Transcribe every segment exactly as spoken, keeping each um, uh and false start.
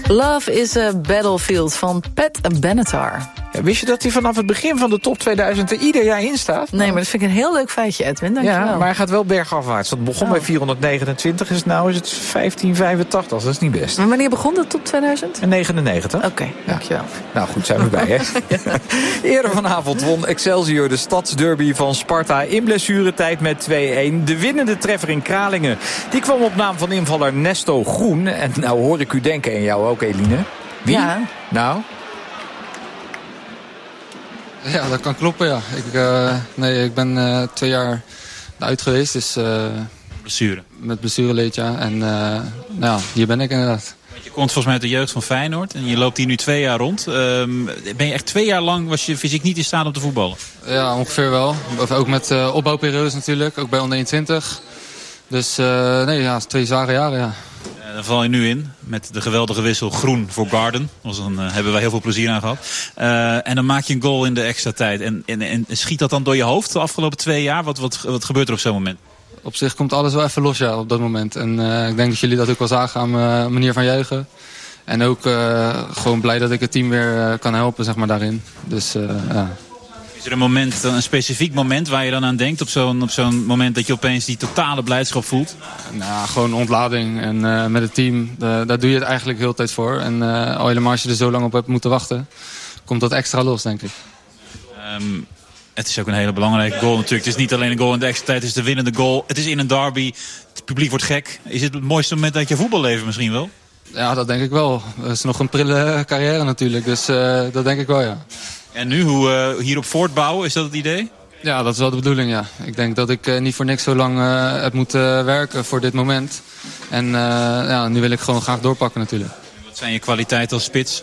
Love is a Battlefield van Pat Benatar. Ja, wist je dat hij vanaf het begin van de top tweeduizend er ieder jaar in staat? Nee, maar dat vind ik een heel leuk feitje, Edwin. Dank je wel. Ja, maar hij gaat wel bergafwaarts. Dat begon oh. bij vierhonderdnegenentwintig, is nou is het vijftien vijfentachtig. Dat is niet best. Maar wanneer begon de top tweeduizend? In negenennegentig. Oké, okay, ja. dankjewel. Nou goed, zijn we bij, hè? Ja. Eerder vanavond won Excelsior de stadsderby van Sparta in blessuretijd met twee-een. De winnende treffer in Kralingen, die kwam op naam van invaller Nesto Groen. En nou hoor ik u denken, en jou ook, Eline. Wie? Ja. Nou? Ja, dat kan kloppen, ja. Ik, uh, nee, ik ben uh, twee jaar uit geweest, dus... Uh, Blessure. Met blessureleed, ja. En uh, nou ja, hier ben ik inderdaad. Je komt volgens mij uit de jeugd van Feyenoord en je loopt hier nu twee jaar rond. Uh, ben je echt twee jaar lang, was je fysiek niet in staat om te voetballen? Ja, ongeveer wel. Ook met uh, opbouwperiodes natuurlijk, ook bij onder eenentwintig. Dus uh, nee, ja, twee zware jaren, ja. Uh, daar val je nu in met de geweldige wissel groen voor Garden. Dus dan uh, hebben wij heel veel plezier aan gehad. Uh, en dan maak je een goal in de extra tijd. En, en, en schiet dat dan door je hoofd de afgelopen twee jaar? Wat, wat, wat gebeurt er op zo'n moment? Op zich komt alles wel even los, ja, op dat moment. En uh, ik denk dat jullie dat ook wel zagen aan mijn manier van juichen. En ook uh, gewoon blij dat ik het team weer uh, kan helpen, zeg maar, daarin. Dus, uh, ja. Is er een moment, een specifiek moment waar je dan aan denkt? Op zo'n, op zo'n moment dat je opeens die totale blijdschap voelt? Nou, gewoon ontlading. En uh, met het team, uh, daar doe je het eigenlijk heel de tijd voor. En uh, al helemaal als je er zo lang op hebt moeten wachten, komt dat extra los, denk ik. Um, het is ook een hele belangrijke goal natuurlijk. Het is niet alleen een goal in de extra tijd, het is de winnende goal. Het is in een derby, het publiek wordt gek. Is het het mooiste moment uit je voetballeven misschien wel? Ja, dat denk ik wel. Het is nog een prille carrière natuurlijk, dus uh, dat denk ik wel, ja. En nu, hoe uh, hierop voortbouwen, is dat het idee? Ja, dat is wel de bedoeling, ja. Ik denk dat ik uh, niet voor niks zo lang uh, heb moeten werken voor dit moment. En uh, ja, nu wil ik gewoon graag doorpakken natuurlijk. Wat zijn je kwaliteiten als spits?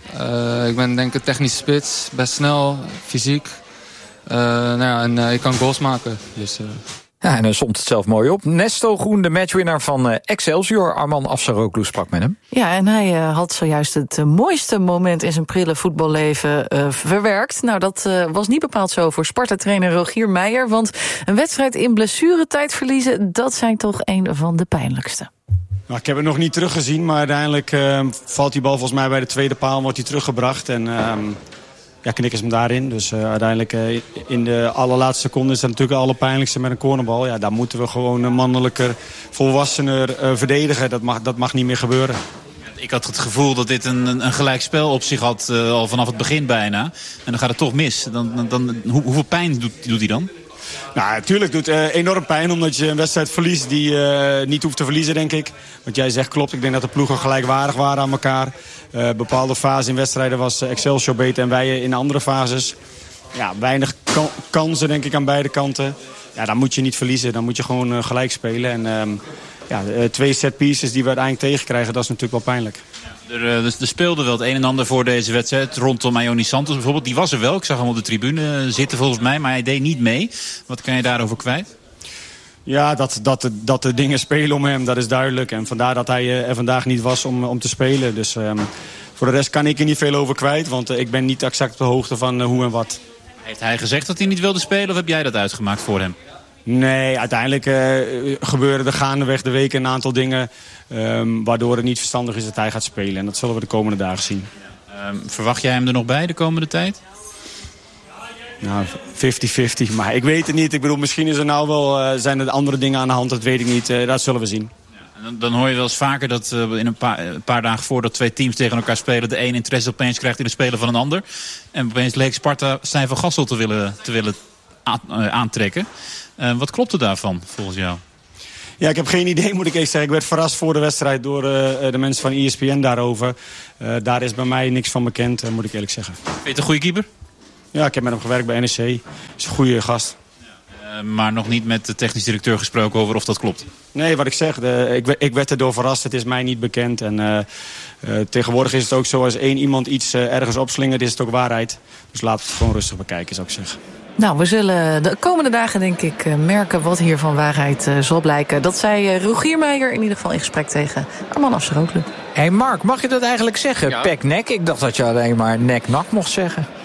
Uh, ik ben denk ik een technische spits, best snel, fysiek. Uh, nou ja, en uh, ik kan goals maken, dus... Uh... Ja, en hij somt het zelf mooi op. Nesto Groen, de matchwinnaar van uh, Excelsior. Arman Afsaroglu sprak met hem. Ja, en hij uh, had zojuist het uh, mooiste moment in zijn prille voetballeven uh, verwerkt. Nou, dat uh, was niet bepaald zo voor Sparta-trainer Rogier Meijer. Want een wedstrijd in blessuretijd verliezen, dat zijn toch een van de pijnlijkste. Nou, ik heb het nog niet teruggezien, maar uiteindelijk uh, valt die bal volgens mij bij de tweede paal en wordt hij teruggebracht. En... Uh, Ja, knikken ze hem daarin. Dus uh, uiteindelijk uh, in de allerlaatste seconde is dat natuurlijk het allerpijnlijkste met een cornerbal. Ja, daar moeten we gewoon een mannelijker, volwassener uh, verdedigen. Dat mag, dat mag niet meer gebeuren. Ik had het gevoel dat dit een, een gelijk spel op zich had, uh, al vanaf het begin bijna. En dan gaat het toch mis. Dan, dan, dan, hoe, hoeveel pijn doet, doet hij dan? Nou, natuurlijk doet het uh, enorm pijn omdat je een wedstrijd verliest die uh, niet hoeft te verliezen, denk ik. Wat jij zegt klopt. Ik denk dat de ploegen gelijkwaardig waren aan elkaar. Uh, bepaalde fasen in wedstrijden was Excelsior beter en wij in andere fases. Ja, weinig kan- kansen, denk ik, aan beide kanten. Ja, dan moet je niet verliezen. Dan moet je gewoon uh, gelijk spelen. En um, ja, uh, twee set pieces die we uiteindelijk tegenkrijgen, dat is natuurlijk wel pijnlijk. Er, er, er speelde wel het een en ander voor deze wedstrijd. Rondom Ioni Santos bijvoorbeeld. Die was er wel. Ik zag hem op de tribune zitten volgens mij. Maar hij deed niet mee. Wat kan je daarover kwijt? Ja, dat, dat, dat de dingen spelen om hem, dat is duidelijk. En vandaar dat hij er vandaag niet was om, om te spelen. Dus um, voor de rest kan ik er niet veel over kwijt. Want uh, ik ben niet exact op de hoogte van uh, hoe en wat. Heeft hij gezegd dat hij niet wilde spelen of heb jij dat uitgemaakt voor hem? Nee, uiteindelijk uh, gebeuren er gaandeweg de weken een aantal dingen... Um, waardoor het niet verstandig is dat hij gaat spelen. En dat zullen we de komende dagen zien. Um, verwacht jij hem er nog bij de komende tijd? Nou, vijftig vijftig, maar ik weet het niet. Ik bedoel, misschien is er nou wel, uh, zijn er andere dingen aan de hand, dat weet ik niet. Uh, dat zullen we zien. Ja, dan, dan hoor je wel eens vaker dat uh, in een paar, een paar dagen voordat twee teams tegen elkaar spelen... de een interesse opeens krijgt in het spelen van een ander. En opeens leek Sparta Stijn van Gassel te willen, te willen aan, uh, aantrekken. Uh, wat klopt er daarvan, volgens jou? Ja, ik heb geen idee, moet ik eerst zeggen. Ik werd verrast voor de wedstrijd door uh, de mensen van E S P N daarover. Uh, daar is bij mij niks van bekend, uh, moet ik eerlijk zeggen. Vind je het een goede keeper? Ja, ik heb met hem gewerkt bij N E C. Hij is een goede gast. Uh, maar nog niet met de technisch directeur gesproken over of dat klopt? Nee, wat ik zeg, de, ik, ik werd erdoor verrast. Het is mij niet bekend. En uh, uh, tegenwoordig is het ook zo, als één iemand iets uh, ergens opslingert, is het ook waarheid. Dus laten we het gewoon rustig bekijken, zou ik zeggen. Nou, we zullen de komende dagen, denk ik, merken wat hier van waarheid uh, zal blijken. Dat zei uh, Rogier Meijer in ieder geval in gesprek tegen Arman Afsaroglu. Hé hey Mark, mag je dat eigenlijk zeggen? Ja. Pek-nek? Ik dacht dat je alleen maar nek-nak mocht zeggen.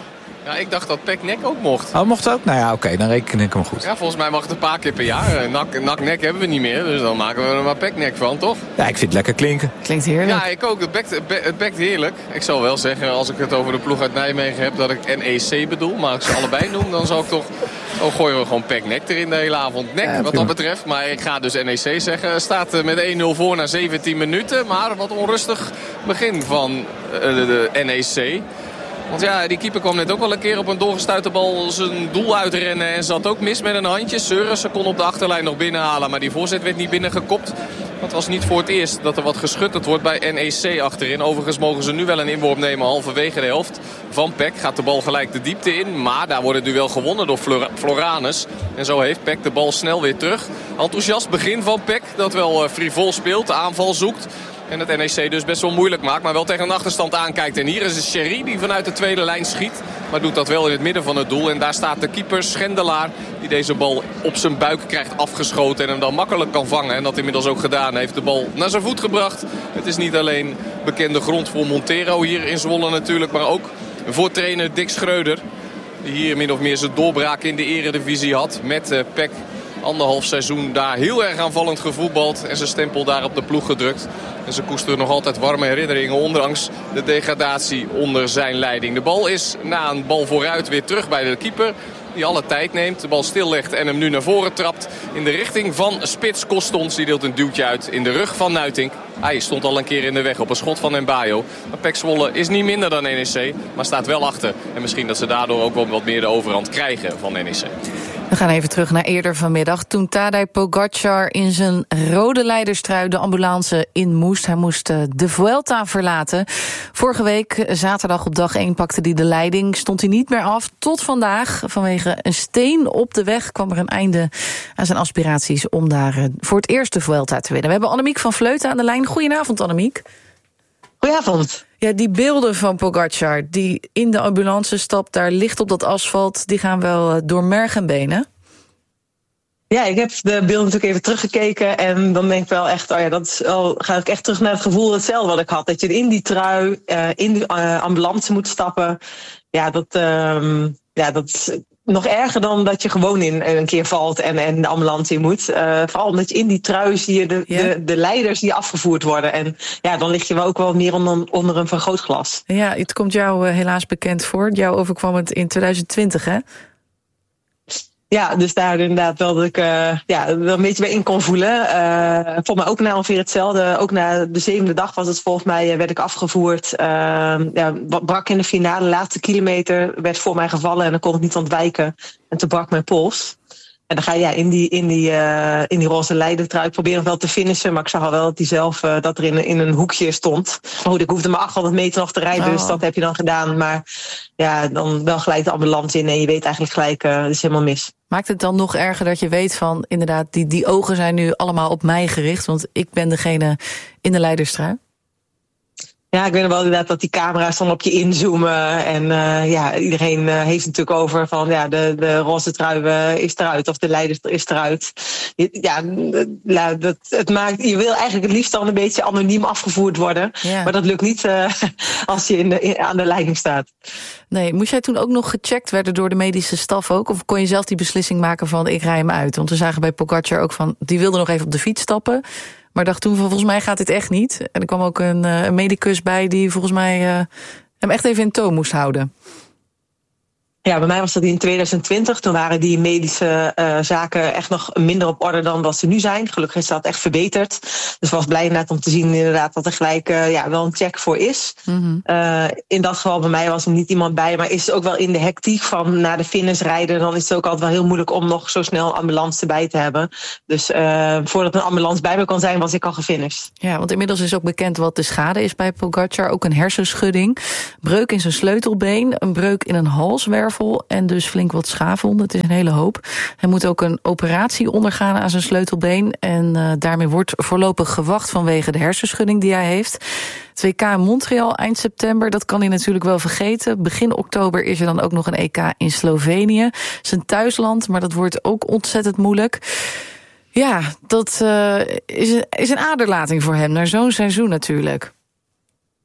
Ja, ik dacht dat P E C N E C ook mocht. Oh, mocht ook? Nou ja, oké, okay, dan reken ik hem goed. Ja, volgens mij mag het een paar keer per jaar. N A C N E C hebben we niet meer, dus dan maken we er maar P E C N E C van, toch? Ja, ik vind het lekker klinken. Klinkt heerlijk. Ja, ik ook. Het bekt, het bekt heerlijk. Ik zal wel zeggen, als ik het over de ploeg uit Nijmegen heb, dat ik N E C bedoel. Maar als ik ze allebei noem, dan zal ik toch... Oh, gooien we gewoon P E C N E C erin de hele avond. Nek, ja, wat dat betreft. Maar ik ga dus N E C zeggen. Staat met één nul voor na zeventien minuten. Maar wat onrustig begin van de, de N E C. Want ja, die keeper kwam net ook wel een keer op een doorgestuite bal zijn doel uitrennen. En zat ook mis met een handje. Seurissen kon op de achterlijn nog binnenhalen. Maar die voorzet werd niet binnengekopt. Het was niet voor het eerst dat er wat geschutterd wordt bij N E C achterin. Overigens mogen ze nu wel een inworp nemen halverwege de helft van P E C. Gaat de bal gelijk de diepte in. Maar daar wordt het duel gewonnen door Floranus. En zo heeft P E C de bal snel weer terug. Enthousiast begin van P E C dat wel frivol speelt. De aanval zoekt. En het N E C dus best wel moeilijk maakt. Maar wel tegen een achterstand aankijkt. En hier is het Sherry die vanuit de tweede lijn schiet. Maar doet dat wel in het midden van het doel. En daar staat de keeper Schendelaar. Die deze bal op zijn buik krijgt afgeschoten. En hem dan makkelijk kan vangen. En dat inmiddels ook gedaan heeft. De bal naar zijn voet gebracht. Het is niet alleen bekende grond voor Montero hier in Zwolle natuurlijk. Maar ook voor trainer Dick Schreuder. Die hier min of meer zijn doorbraak in de eredivisie had. Met uh, P E C. Anderhalf seizoen daar heel erg aanvallend gevoetbald. En zijn stempel daar op de ploeg gedrukt. En ze koesteren nog altijd warme herinneringen. Ondanks de degradatie onder zijn leiding. De bal is na een bal vooruit weer terug bij de keeper. Die alle tijd neemt. De bal stillegt en hem nu naar voren trapt. In de richting van Spits Kostons. Die deelt een duwtje uit in de rug van Nuitink. Hij stond al een keer in de weg op een schot van Mbayo. Maar P E C Zwolle is niet minder dan N E C. Maar staat wel achter. En misschien dat ze daardoor ook wel wat meer de overhand krijgen van N E C. We gaan even terug naar eerder vanmiddag. Toen Tadej Pogačar in zijn rode leiderstrui de ambulance in moest. Hij moest de Vuelta verlaten. Vorige week, zaterdag op dag één, pakte hij de leiding. Stond hij niet meer af tot vandaag. Vanwege een steen op de weg kwam er een einde aan zijn aspiraties om daar voor het eerst de Vuelta te winnen. We hebben Annemiek van Vleuten aan de lijn. Goedenavond, Annemiek. Goedenavond. Ja, die beelden van Pogačar die in de ambulance stapt, daar ligt op dat asfalt, die gaan wel door merg en benen. Ja, ik heb de beelden natuurlijk even teruggekeken en dan denk ik wel echt, oh ja, dat is al, ga ik echt terug naar het gevoel hetzelfde wat ik had. Dat je in die trui, uh, in de uh, ambulance moet stappen. Ja, dat, uh, ja, dat is nog erger dan dat je gewoon in een keer valt en, en de ambulance in moet. Uh, vooral omdat je in die trui zie je de, ja. de, de leiders die afgevoerd worden. En ja, dan lig je wel ook wel meer onder, onder een vergrootglas. Ja, het komt jou uh, helaas bekend voor. Jou overkwam het in twintig twintig, hè? Ja, dus daar inderdaad wel dat ik uh, ja, wel een beetje bij in kon voelen. Uh, volgens mij ook na ongeveer hetzelfde. Ook na de zevende dag was het volgens mij, werd ik afgevoerd. Uh, ja, brak in de finale, de laatste kilometer, werd voor mij gevallen en dan kon ik niet ontwijken. En toen brak mijn pols. En dan ga je ja, in die, in die, uh, in die roze leidertrui proberen wel te finishen. Maar ik zag al wel dat hij zelf uh, dat er in, in een hoekje stond. Maar goed, ik hoefde maar achthonderd meter nog te rijden. Oh. Dus dat heb je dan gedaan. Maar ja, dan wel gelijk de ambulance in. En je weet eigenlijk gelijk, uh, het is helemaal mis. Maakt het dan nog erger dat je weet van, inderdaad, die, die ogen zijn nu allemaal op mij gericht. Want ik ben degene in de leiderstrui. Ja, ik weet nog wel inderdaad dat die camera's dan op je inzoomen. En uh, ja, iedereen uh, heeft het natuurlijk over van ja, de, de roze trui uh, is eruit of de leider is eruit. Ja, ja dat, het maakt, je wil eigenlijk het liefst dan een beetje anoniem afgevoerd worden. Ja. Maar dat lukt niet uh, als je in de, in, aan de leiding staat. Nee, moest jij toen ook nog gecheckt werden door de medische staf ook? Of kon je zelf die beslissing maken van ik rij hem uit? Want we zagen bij Pogačar ook van, die wilde nog even op de fiets stappen. Maar dacht toen, volgens mij gaat dit echt niet. En er kwam ook een, een medicus bij die volgens mij uh, hem echt even in toom moest houden. Ja, bij mij was dat in twintig twintig. Toen waren die medische uh, zaken echt nog minder op orde dan wat ze nu zijn. Gelukkig is dat echt verbeterd. Dus ik was blij inderdaad om te zien inderdaad dat er gelijk uh, ja, wel een check voor is. Mm-hmm. Uh, in dat geval bij mij was er niet iemand bij. Maar is het ook wel in de hectiek van naar de finish rijden. Dan is het ook altijd wel heel moeilijk om nog zo snel een ambulance erbij te hebben. Dus uh, voordat een ambulance bij me kon zijn, was ik al gefinished. Ja, want inmiddels is ook bekend wat de schade is bij Pogačar. Ook een hersenschudding. Breuk in zijn sleutelbeen. Een breuk in een halswervel. En dus flink wat schaafwonden. Het is een hele hoop. Hij moet ook een operatie ondergaan aan zijn sleutelbeen. En uh, daarmee wordt voorlopig gewacht vanwege de hersenschudding die hij heeft. Het W K in Montreal eind september, dat kan hij natuurlijk wel vergeten. Begin oktober is er dan ook nog een E K in Slovenië. Zijn thuisland, maar dat wordt ook ontzettend moeilijk. Ja, dat uh, is, een, is een aderlating voor hem naar zo'n seizoen natuurlijk.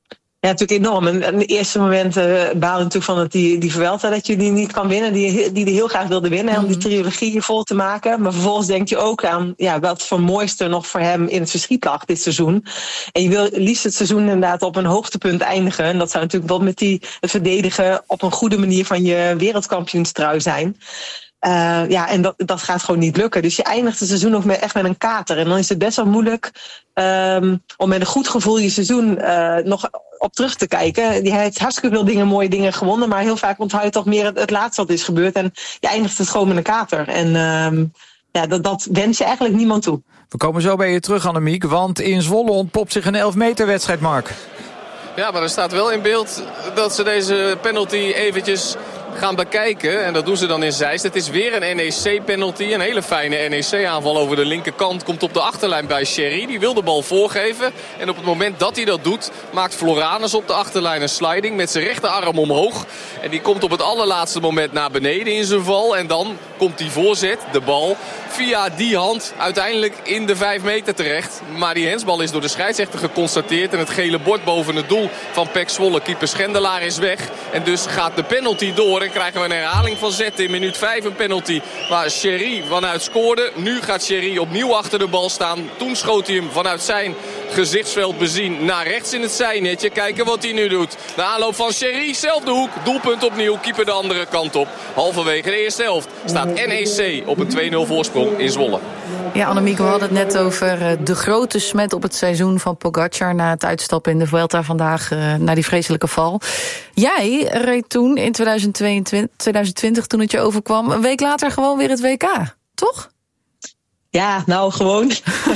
Ja, natuurlijk enorm. En in de eerste momenten uh, baalde natuurlijk van dat die, die Vuelta dat je die niet kan winnen. Die die, die heel graag wilde winnen, mm-hmm. om die trilogie vol te maken. Maar vervolgens denk je ook aan ja, wat voor mooiste nog voor hem in het verschiet lag dit seizoen. En je wil liefst het seizoen inderdaad op een hoogtepunt eindigen. En dat zou natuurlijk wel met die, het verdedigen op een goede manier van je wereldkampioenstrui zijn. Uh, ja, en dat, dat gaat gewoon niet lukken. Dus je eindigt het seizoen ook met, echt met een kater. En dan is het best wel moeilijk um, om met een goed gevoel je seizoen uh, nog op terug te kijken. Die heeft hartstikke veel dingen, mooie dingen gewonnen. Maar heel vaak onthoud je toch meer het, het laatste wat is gebeurd. En je eindigt het gewoon met een kater. En um, ja, dat, dat wens je eigenlijk niemand toe. We komen zo bij je terug, Annemiek. Want in Zwolle ontpopt zich een elf meter wedstrijd, Mark. Ja, maar er staat wel in beeld dat ze deze penalty eventjes gaan bekijken. En dat doen ze dan in Zeist. Het is weer een N E C-penalty. Een hele fijne N E C-aanval over de linkerkant. Komt op de achterlijn bij Sherry. Die wil de bal voorgeven. En op het moment dat hij dat doet, maakt Floranus op de achterlijn een sliding met zijn rechterarm omhoog. En die komt op het allerlaatste moment naar beneden in zijn val. En dan komt die voorzet, de bal, via die hand uiteindelijk in de vijf meter terecht. Maar die hensbal is door de scheidsrechter geconstateerd. En het gele bord boven het doel van P E C Zwolle, keeper Schendelaar, is weg. En dus gaat de penalty door. En krijgen we een herhaling van zetten in minuut vijf. Een penalty waar Sherry vanuit scoorde. Nu gaat Sherry opnieuw achter de bal staan. Toen schoot hij hem vanuit zijn gezichtsveld bezien naar rechts in het zijnetje. Kijken wat hij nu doet. De aanloop van Sherry, zelfde hoek. Doelpunt opnieuw. Keeper de andere kant op. Halverwege de eerste helft staat N E C op een twee nul voorsprong in Zwolle. Ja, Annemiek, we hadden het net over de grote smet op het seizoen van Pogacar na het uitstappen in de Vuelta vandaag, uh, na die vreselijke val. Jij reed toen in tweeduizend tweeëntwintig, tweeduizend twintig, toen het je overkwam, een week later gewoon weer het W K, toch? Ja, nou gewoon.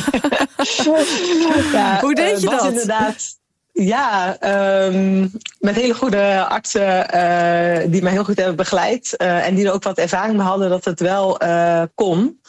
ja, Hoe deed je uh, was dat? Inderdaad, ja, um, met hele goede artsen uh, die mij heel goed hebben begeleid. Uh, en die er ook wat ervaring mee hadden dat het wel uh, kon.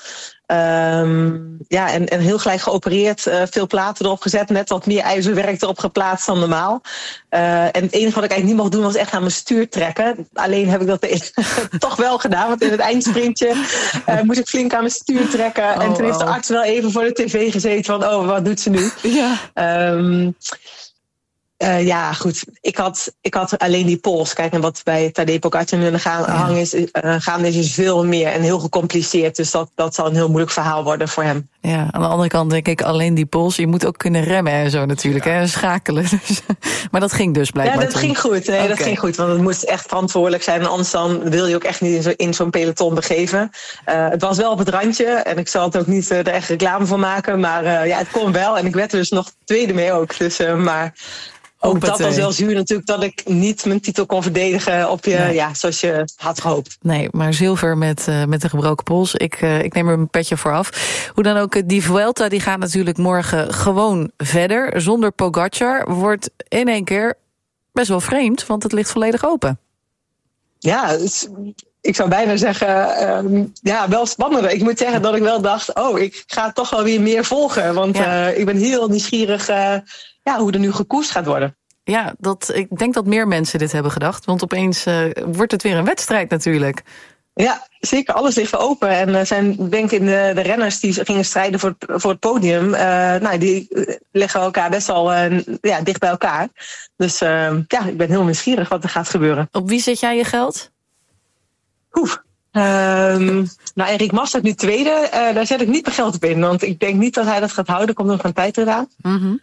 Um, ja, en, en heel gelijk geopereerd, uh, veel platen erop gezet, net wat meer ijzerwerk erop geplaatst dan normaal. Uh, en het enige wat ik eigenlijk niet mocht doen was echt aan mijn stuur trekken. Alleen heb ik dat toch wel gedaan, want in het eindsprintje uh, moest ik flink aan mijn stuur trekken. Oh, en toen heeft de arts wel even voor de tv gezeten van, oh, wat doet ze nu? Ja. Um, Uh, ja, goed. Ik had, ik had alleen die pols. Kijk, en wat bij Tadej Pogacar nu aan de gang ja. is, uh, gaan is, is veel meer en heel gecompliceerd. Dus dat, dat zal een heel moeilijk verhaal worden voor hem. Ja, aan de andere kant denk ik alleen die pols. Je moet ook kunnen remmen en zo natuurlijk, ja. hè, schakelen. Maar dat ging dus blijkbaar. Ja, dat toen. ging goed. Nee, okay. dat ging goed, want het moest echt verantwoordelijk zijn. En anders dan wil je ook echt niet in, zo, in zo'n peloton begeven. Uh, het was wel op het randje en ik zal het ook niet uh, er echt reclame van maken. Maar uh, ja, het kon wel en ik werd dus nog tweede mee ook. Dus, uh, maar... Ook dat was wel zuur natuurlijk, dat ik niet mijn titel kon verdedigen op je, nee. ja, zoals je had gehoopt. Nee, maar zilver met, uh, met een gebroken pols. Ik, uh, ik neem er een petje voor af. Hoe dan ook, die Vuelta die gaat natuurlijk morgen gewoon verder. Zonder Pogacar wordt in één keer best wel vreemd, want het ligt volledig open. Ja, dus ik zou bijna zeggen, um, ja, wel spannender. Ik moet zeggen dat ik wel dacht, oh, ik ga toch wel weer meer volgen. Want ja. uh, ik ben heel nieuwsgierig uh, ja, hoe er nu gekoerst gaat worden. Ja, dat, ik denk dat meer mensen dit hebben gedacht. Want opeens uh, wordt het weer een wedstrijd natuurlijk. Ja, zeker. Alles ligt weer open. En er uh, zijn, denk ik, de, de renners die gingen strijden voor het, voor het podium. Uh, nou, die liggen elkaar best wel uh, ja, dicht bij elkaar. Dus uh, ja, ik ben heel nieuwsgierig wat er gaat gebeuren. Op wie zet jij je geld? Oeh. Um, nou, Enric Mas staat nu tweede. Uh, daar zet ik niet mijn geld op in. Want ik denk niet dat hij dat gaat houden. Komt nog van tijd eraan. Mm-hmm.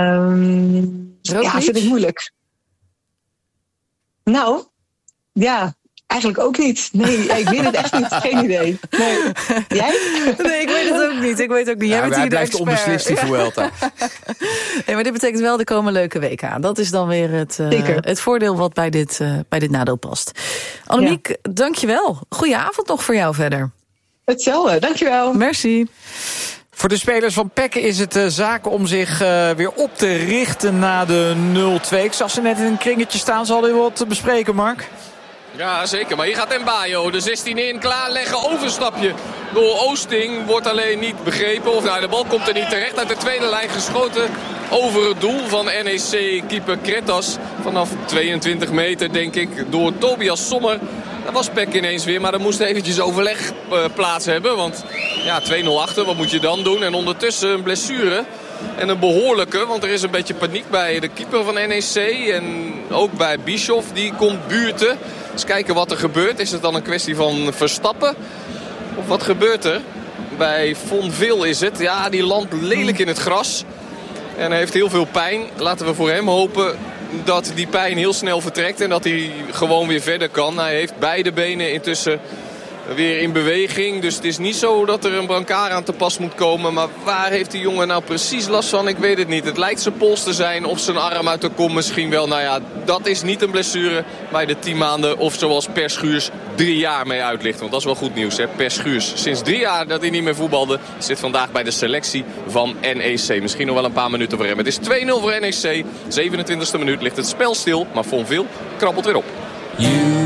Um, ja, vind ik moeilijk. Nou, ja, eigenlijk ook niet. Nee, ik weet het echt niet. Geen idee. Nee. Jij? Nee, ik weet het ook niet. Ik weet ook niet. Jij ja, bent hier de blijft onbeslist die Vuelta. Nee, maar dit betekent wel, er komen leuke W K. Dat is dan weer het, uh, het voordeel wat bij dit, uh, bij dit nadeel past. Annemiek, ja. Dankjewel. Goeie avond nog voor jou verder. Hetzelfde, dankjewel. Merci. Voor de spelers van P E C is het uh, zaak om zich uh, weer op te richten na de nul twee. Ik zag ze net in een kringetje staan. Zal er wat te bespreken, Mark? Ja, zeker. Maar hier gaat Mbayo de zestien in, klaarleggen, overstapje door Oosting. Wordt alleen niet begrepen. Of nou, de bal komt er niet terecht. Uit de tweede lijn geschoten over het doel van N E C-keeper Kretas. Vanaf tweeëntwintig meter, denk ik, door Tobias Sommer. Dat was P E C ineens weer, maar er moest eventjes overleg uh, plaats hebben. Want ja, twee nul achter, wat moet je dan doen? En ondertussen een blessure En een behoorlijke, want er is een beetje paniek bij de keeper van N E C. En ook bij Bischoff, die komt buurten. Eens kijken wat er gebeurt. Is het dan een kwestie van Verstappen? Of wat gebeurt er? Bij Fonville is het. Ja, die landt lelijk in het gras. En hij heeft heel veel pijn. Laten we voor hem hopen dat die pijn heel snel vertrekt. En dat hij gewoon weer verder kan. Hij heeft beide benen intussen weer in beweging. Dus het is niet zo dat er een brancard aan te pas moet komen. Maar waar heeft die jongen nou precies last van? Ik weet het niet. Het lijkt zijn pols te zijn. Of zijn arm uit de kom misschien wel. Nou ja, dat is niet een blessure bij de tien maanden. Of zoals Per Schuurs drie jaar mee uitlicht. Want dat is wel goed nieuws, hè. Per Schuurs. Sinds drie jaar dat hij niet meer voetbalde. Zit vandaag bij de selectie van N E C. Misschien nog wel een paar minuten voor hem. Het is twee nul voor N E C. zevenentwintigste minuut ligt het spel stil. Maar Fonville krabbelt weer op.